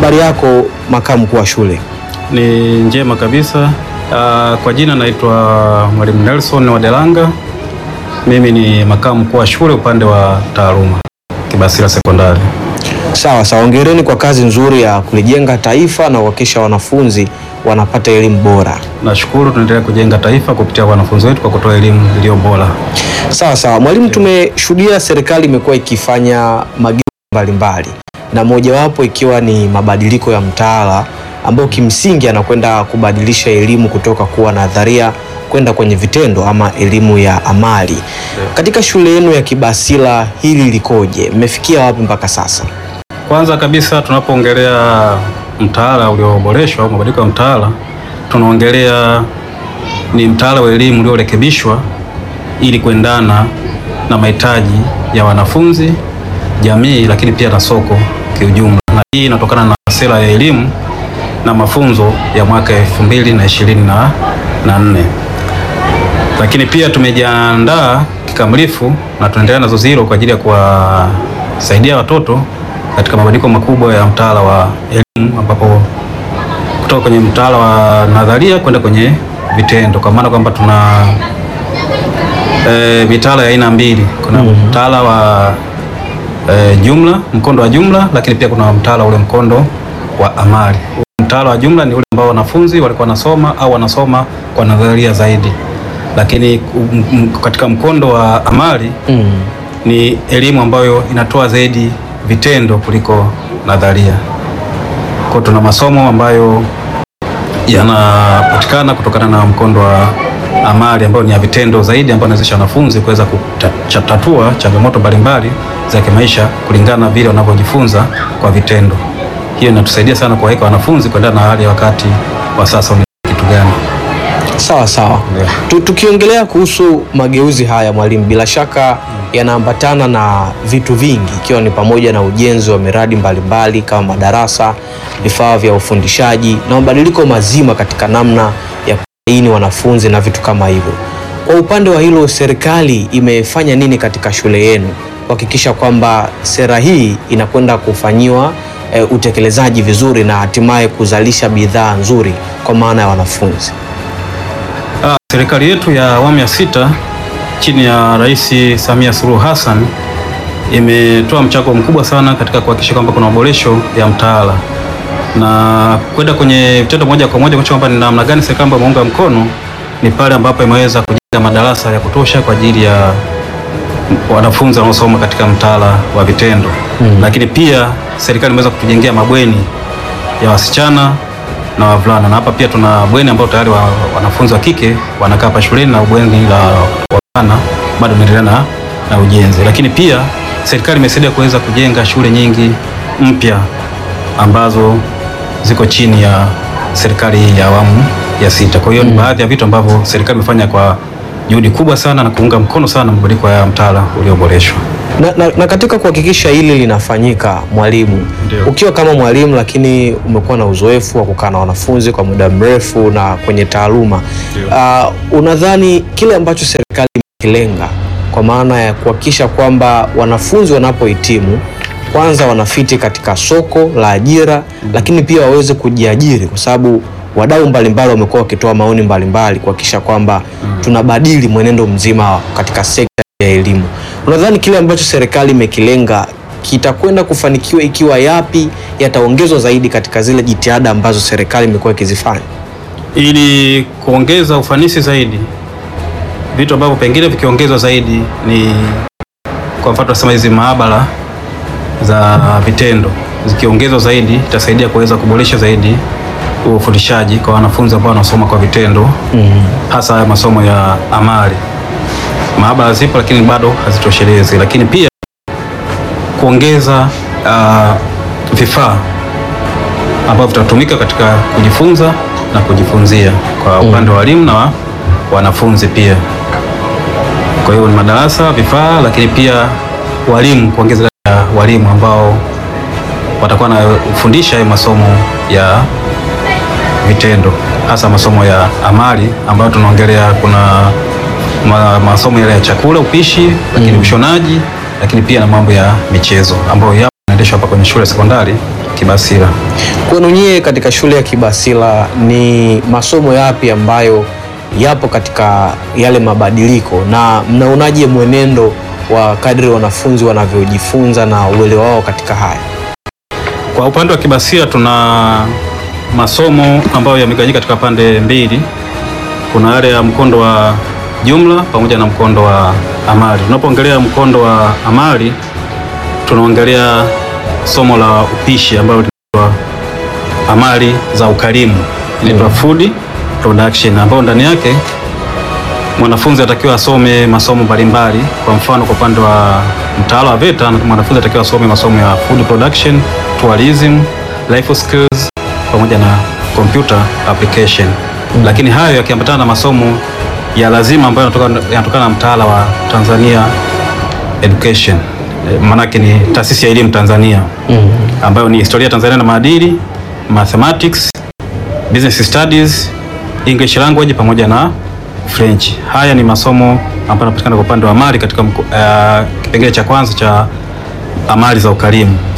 Habari yako makamu mkuu wa shule? Ni njema kabisa. Kwa jina naitwa Mwalimu Nelson Wadelanga. Mimi ni makamu mkuu wa shule upande wa taaluma Kibasila Sekondari. Sawa, hongereni kwa kazi nzuri ya kulijenga taifa na kuhakikisha wanafunzi wanapata elimu bora. Nashukuru, tunaendelea kujenga taifa kupitia wanafunzi wetu kwa kutoa elimu iliyo bora. Sawa, mwalimu, tumeshuhudia serikali imekuwa ikifanya mageuzi mbalimbali na mojawapo ikiwa ni mabadiliko ya mtaala ambao kimsingi anakwenda kubadilisha elimu kutoka kuwa nadharia kwenda kwenye vitendo ama elimu ya amali. Katika shule yenu ya Kibasila hili likoje? Mmefikia wapi mpaka sasa? Kwanza kabisa tunapoongelea mtaala ulioboreshwa au mabadiliko ya mtaala, tunaongelea ni mtaala wa elimu uliorekebishwa ili kuendana na mahitaji ya wanafunzi, jamii, lakini pia na soko kiujumla. Na hii inatokana na sera ya elimu na mafunzo ya mwaka 2024. Lakini pia tumejiandaa kikamilifu na tunaendelea na zoezi hilo kwa ajili ya kuwasaidia watoto katika mabadiliko makubwa ya mtaala wa elimu, ambapo kutoka kwenye mtaala wa nadharia kwenda kwenye vitendo, kwa maana kwamba tuna mitaala ya aina mbili. Kuna mtaala wa jumla, mkondo wa jumla, lakini pia kuna mtaala ule mkondo wa amali. Mtaala wa jumla ni ule ambao wanafunzi walikuwa wanasoma au wanasoma kwa nadharia zaidi, lakini katika mkondo wa amali ni elimu ambayo inatoa zaidi vitendo kuliko nadharia. Kwa tuna masomo ambayo yanapatikana kutokana na mkondo wa amali ambayo ni ya vitendo zaidi, ambayo inawezesha wanafunzi kuweza kutatua changamoto mbalimbali za kimaisha kulingana na vile wanavyojifunza kwa vitendo. Hiyo inatusaidia sana kuwaweka wanafunzi kuendana na hali ya wakati wa sasa ni kitu gani. Sawa. Yeah. Tukiongelea kuhusu mageuzi haya mwalimu, bila shaka yanaambatana na vitu vingi, ikiwa ni pamoja na ujenzi wa miradi mbalimbali kama madarasa, vifaa vya ufundishaji na mabadiliko mazima katika namna ya kubaini wanafunzi na vitu kama hivyo. Kwa upande wa hilo, serikali imefanya nini katika shule yenu kuhakikisha kwamba sera hii inakwenda kufanyiwa utekelezaji vizuri na hatimaye kuzalisha bidhaa nzuri kwa maana ya wanafunzi? Serikali yetu ya awamu ya 6 chini ya Rais Samia Suluhu Hassan imetoa mchango mkubwa sana katika kuhakikisha kwamba kuna maboresho ya mtaala na kwenda kwenye vitendo moja kwa moja, kwa kwamba ni namna gani serikali imeunga mkono ni pale ambapo imeweza kujenga madarasa ya kutosha kwa ajili ya wanafunzi wanaosoma katika mtaala wa vitendo. Lakini pia serikali imeweza kutujengea mabweni ya wasichana na wavulana, na hapa pia tuna bweni ambao tayari wanafunzi wa kike wanakaa hapa shuleni na bweni la wavulana bado inaendelea na ujenzi. Lakini pia serikali imesaidia kuweza kujenga shule nyingi mpya ambazo ziko chini ya serikali ya awamu ya 6. Kwa hiyo ni baadhi ya vitu ambavyo serikali imefanya kwa juhudi kubwa sana na kuunga mkono sana mabadiliko ya mtaala ulioboreshwa. Na katika kuhakikisha hili linafanyika mwalimu, ukiwa kama mwalimu lakini umekuwa na uzoefu wa kukaa na wanafunzi kwa muda mrefu na kwenye taaluma, unadhani kile ambacho serikali imekilenga kwa maana ya kuhakikisha kwamba wanafunzi wanapohitimu kwanza wanafiti katika soko la ajira, lakini pia waweze kujiajiri, kwa sababu wadau mbalimbali wamekuwa wakitoa maoni mbalimbali kuhakikisha kwamba tunabadili mwenendo mzima katika sekta ya elimu. Unadhani kile ambacho serikali imekilenga kitakwenda kufanikiwa ikiwa yapi yataongezwa zaidi katika zile jitihada ambazo serikali imekuwa ikizifanya? Ili kuongeza ufanisi zaidi, vitu ambavyo pengine vikiongezwa zaidi ni kwa mfano tunasema hizi maabara za vitendo zikiongezwa zaidi itasaidia kuweza kuboresha zaidi ufundishaji kwa wanafunzi ambao wanasoma kwa vitendo, hasa haya masomo ya amali. Maabara zipo lakini bado hazitoshelezi, lakini pia kuongeza vifaa ambavyo vitatumika katika kujifunza na kujifunzia kwa upande wa walimu na wanafunzi pia. Kwa hiyo ni madarasa, vifaa, lakini pia walimu, kuongeza walimu ambao watakuwa na kufundisha masomo ya vitendo, hasa masomo ya amali ambayo tunaongelea. Kuna masomo yale ya chakula, upishi, lakini ushonaji, lakini pia na mambo ya michezo ambayo yapo yanaendeshwa hapa kwenye shule sekondari Kibasila. Kwenu nyie katika shule ya Kibasila ni masomo yapi ambayo yapo katika yale mabadiliko, na mnaonaje mwenendo wa kadri wanafunzi wanavyojifunza na uelewa wao katika haya? Kwa upande wa Kibasila tuna masomo ambayo yamegawanyika katika pande mbili. Kuna yale ya mkondo wa jumla pamoja na mkondo wa amali. Tunapoongelea mkondo wa amali, tunaongelea somo la upishi ambalo linaitwa amali za ukarimu, inaitwa food production, ambayo ndani yake mwanafunzi atakiwa asome masomo mbalimbali. Kwa mfano, kwa upande wa mtaala wa VETA, mwanafunzi atakiwa asome masomo ya food production, tourism, life skills pamoja na computer application. Lakini hayo yakiambatana na masomo ya lazima ambayo yanatokana na mtaala wa Tanzania Education, maanake ni taasisi ya elimu Tanzania, ambayo ni historia Tanzania na maadili, mathematics, business studies, English language pamoja na French. Haya ni masomo ambayo yanapatikana kwa upande wa amali katika kipengele cha kwanza cha amali za ukarimu.